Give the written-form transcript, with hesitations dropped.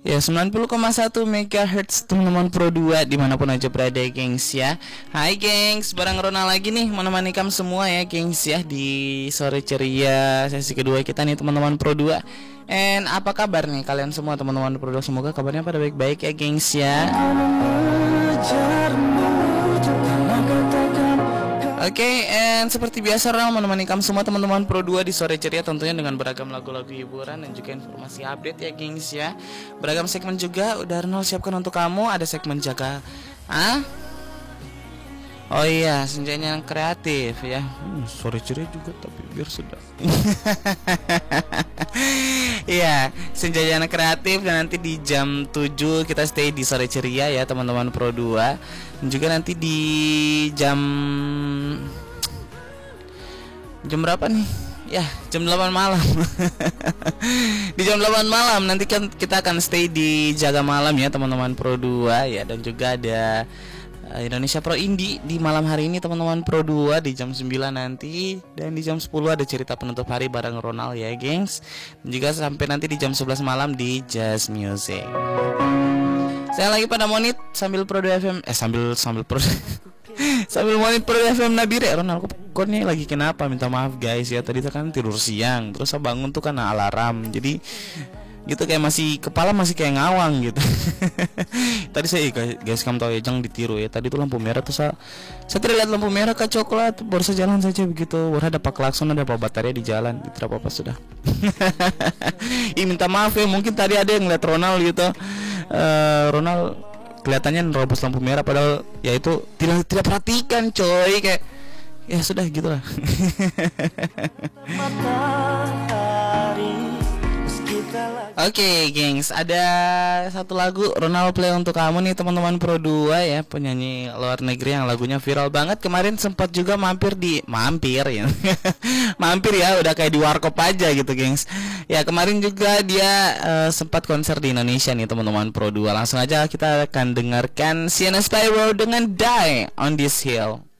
Ya 90,1 MHz teman-teman Pro 2 dimanapun aja berada gengs ya. Hai gengs, bareng Ronald lagi nih menemani kamu semua ya gengs ya di sore ceria sesi kedua kita nih teman-teman Pro 2. And apa kabar nih kalian semua teman-teman Pro 2? Semoga kabarnya pada baik-baik ya gengs ya. Oke, and seperti biasa Ronald menemani kamu semua teman-teman Pro 2 di sore ceria tentunya dengan beragam lagu-lagu hiburan dan juga informasi update ya gengs ya. Beragam segmen juga udah Ronald siapkan untuk kamu. Ada segmen jaga oh iya, senjanya yang kreatif ya. Sore ceria juga tapi biar sudah. Iya, senjanya yang kreatif dan nanti di jam 7 kita stay di sore ceria ya teman-teman Pro 2. Dan juga nanti di jam berapa nih? Ya, jam 8 malam. Di jam 8 malam nanti kan kita akan stay di Jaga Malam ya teman-teman Pro 2 ya. Dan juga ada Indonesia Pro Indie di malam hari ini teman-teman Pro 2 di jam 9 nanti. Dan di jam 10 ada cerita penutup hari bareng Ronald ya gengs. Dan juga sampai nanti di jam 11 malam di Jazz Music. Saya lagi pada monit sambil Pro 2 FM sambil Pro sambil monit Pro 2 FM Nabire. Ronald kok nih lagi kenapa? Minta maaf guys ya, tadi kan tidur siang terus saya bangun tuh karena alarm. Jadi gitu kayak kepala masih kayak ngawang gitu. Tadi saya guys kamu tahu ya, jangan ditiru ya. Tadi tuh lampu merah tuh saya terlihat lampu merah ke coklat, baru saya jalan saja begitu. Baru ada pak klakson, ada pak baterai di jalan. Tidak apa-apa sudah. Minta maaf ya, mungkin tadi ada yang ngeliat Ronald gitu. Ronald kelihatannya nerobos lampu merah padahal ya itu tidak perhatikan coy, kayak ya sudah gitulah. Oke, gengs, ada satu lagu Ronald play untuk kamu nih teman-teman Pro 2 ya, penyanyi luar negeri yang lagunya viral banget. Kemarin sempat juga mampir ya. Mampir ya, udah kayak di warkop aja gitu, gengs. Ya, kemarin juga dia sempat konser di Indonesia nih teman-teman Pro 2. Langsung aja kita akan dengarkan Sienna Spyro dengan Die on This Hill.